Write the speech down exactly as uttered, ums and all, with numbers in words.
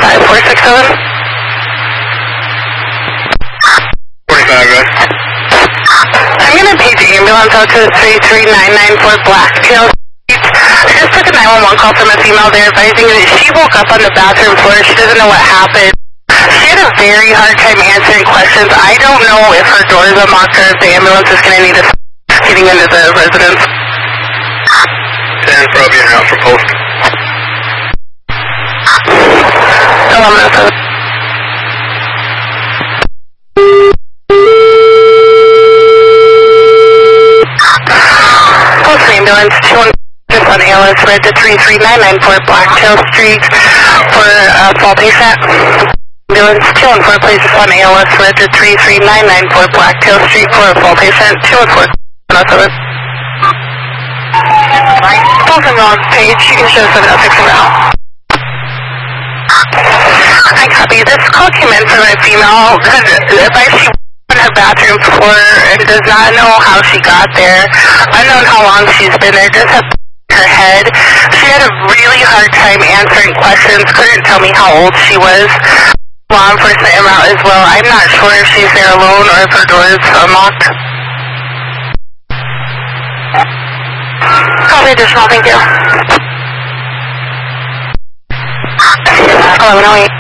five four six seven. forty-five, guys. I'm going to page ambulance out to three three nine nine four Blacktail Street. I just took a nine one one call from a female there advising that she woke up on the bathroom floor. She doesn't know what happened. She had a very hard time answering questions. I don't know if her door is unlocked or if the ambulance is going to need us getting into the residence. ten for I'll be in route for post. No, I'm not supposed. Post ambulance two one just on A L S red to three three nine nine four Blacktail Street for a fall patient. Ambulance two one four places on A L S red to three three nine nine four Blacktail Street for a fall patient. two one four. Both on wrong page. You can show seven oh six now. I copy. This call came in from a female who advised she was in her bathroom floor and does not know how she got there. Unknown how long she's been there. Just have her head. She had a really hard time answering questions. Couldn't tell me how old she was. Law enforcement en route as well. I'm not sure if she's there alone or if her door is unlocked. Copy additional. Thank you. eleven oh eight.